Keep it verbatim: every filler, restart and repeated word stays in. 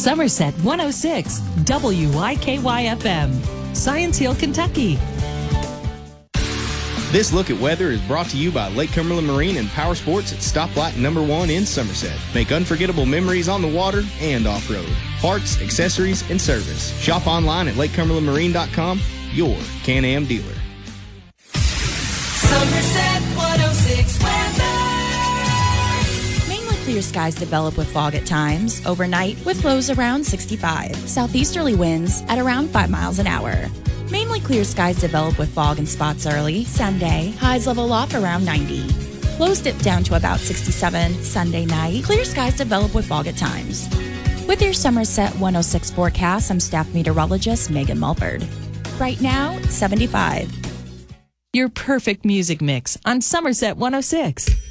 Somerset one oh six, W Y K Y F M, Science Hill, Kentucky. This look at weather is brought to you by Lake Cumberland Marine and Power Sports at Stoplight Number One in Somerset. Make unforgettable memories on the water and off-road. Parts, accessories, and service. Shop online at lake cumberland marine dot com, your Can-Am dealer. Somerset one oh six weather. Mainly clear skies develop with fog at times. Overnight with lows around sixty-five. Southeasterly winds at around five miles an hour. Mainly clear skies develop with fog in spots early. Sunday, highs level off around ninety. Lows dip down to about sixty-seven. Sunday night, clear skies develop with fog at times. With your Somerset one oh six forecast, I'm staff meteorologist Megan Mulford. Right now, seventy-five. Your perfect music mix on Somerset one oh six.